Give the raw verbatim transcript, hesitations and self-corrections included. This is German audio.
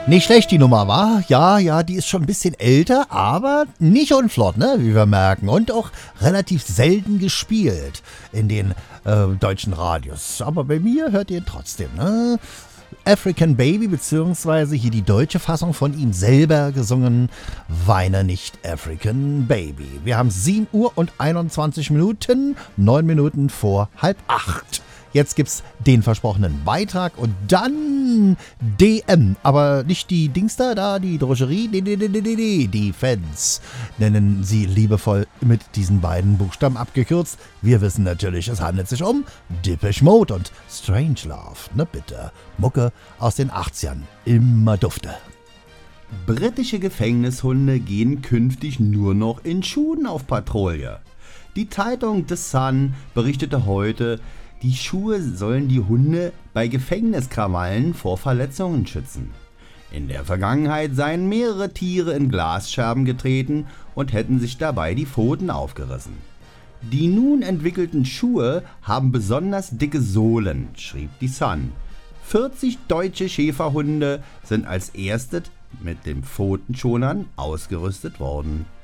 Nicht schlecht die Nummer, war? Ja, ja, die ist schon ein bisschen älter, aber nicht unflott, ne, wie wir merken. Und auch relativ selten gespielt in den äh, deutschen Radios. Aber bei mir hört ihr ihn trotzdem, ne? African Baby, beziehungsweise hier die deutsche Fassung von ihm selber gesungen, Weine nicht African Baby. Wir haben sieben Uhr und einundzwanzig Minuten, neun Minuten vor halb acht. Jetzt gibt's den versprochenen Beitrag und dann D M. Aber nicht die Dings da, da die Drogerie, nee, nee, nee, nee, nee, die Fans nennen sie liebevoll mit diesen beiden Buchstaben abgekürzt. Wir wissen natürlich, es handelt sich um Depeche Mode und Strangelove. Ne bitte, Mucke aus den achtzigern, immer dufte. Britische Gefängnishunde gehen künftig nur noch in Schuhen auf Patrouille. Die Zeitung The Sun berichtete heute, die Schuhe sollen die Hunde bei Gefängniskrawallen vor Verletzungen schützen. In der Vergangenheit seien mehrere Tiere in Glasscherben getreten und hätten sich dabei die Pfoten aufgerissen. Die nun entwickelten Schuhe haben besonders dicke Sohlen, schrieb die Sun. vierzig deutsche Schäferhunde sind als erste mit den Pfotenschonern ausgerüstet worden.